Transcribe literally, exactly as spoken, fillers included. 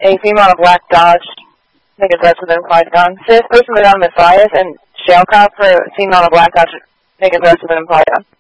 a female in a black Dodge, make a threat with an implied gun. Fifth, person with a gun Matthias, and shell cop for a female in a black Dodge, make a threat with an implied gun.